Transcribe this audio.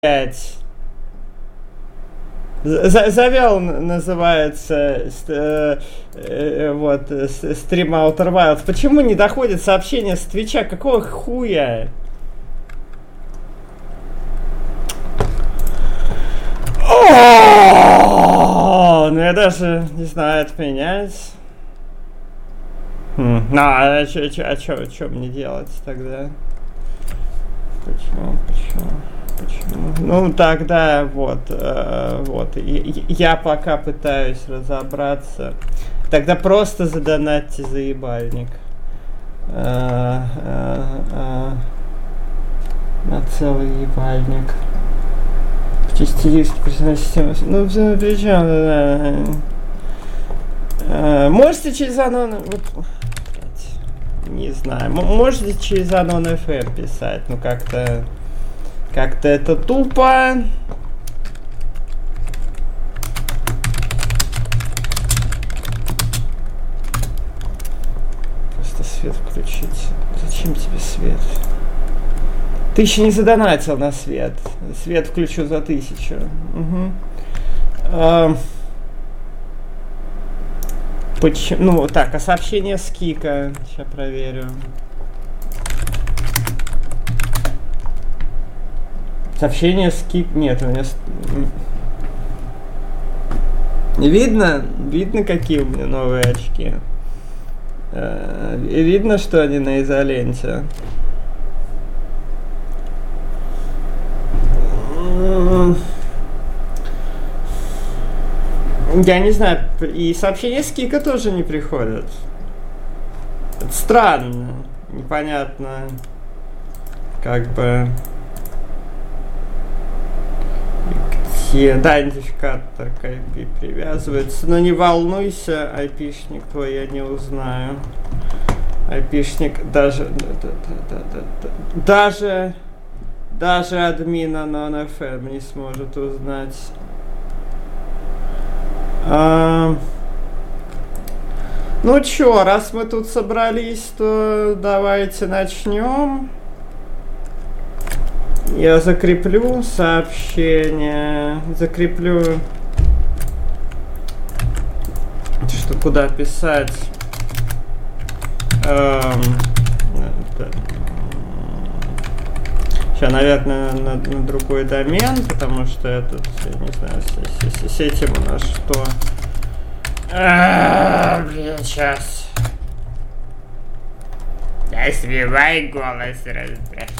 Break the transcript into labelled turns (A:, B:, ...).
A: Блять. Завел, называется, стрим Outer Wilds. Почему не доходит сообщение с Твича? Какого хуя? Ну я даже не знаю, отменять. А что мне делать тогда? Почему? Ну тогда я пока пытаюсь разобраться. Тогда просто задонатьте за ебальник. На целый ебальник. Чистилистики персональной системы. Ну, причем, можете через Anon... Не знаю. Можете через Anon FM писать. Ну, как-то это тупо. Просто свет включить. Зачем тебе свет? Ты еще не задонатил на свет. Свет включу за 1000. Угу. Почему? Ну, так, а сообщение с Кика. Сейчас проверю. Сообщение с Кик... Нет, у меня... Видно? Видно, какие у меня новые очки? Видно, что они на изоленте? Я не знаю, и сообщения с Кика тоже не приходят. Это странно, непонятно, как бы... Где, да, идентификатор к IP привязывается, но не волнуйся, айпишник твой я не узнаю. Айпишник даже админ Anon FM не сможет узнать. Ну чё, раз мы тут собрались, то давайте начнем. Я закреплю сообщение. Закреплю. Что куда писать? Сейчас, наверное, на другой домен, потому что этот, я не знаю, с этим у нас что. Блин, сейчас. Да, свивай голос, разбрать.